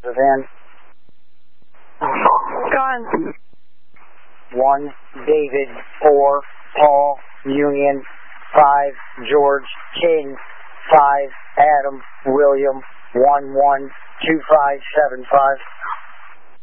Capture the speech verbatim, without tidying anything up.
is in. Gone. One, David. Four, Paul. Union. Five, George. King. Five, Adam. William. One, one, two, five, seven, five.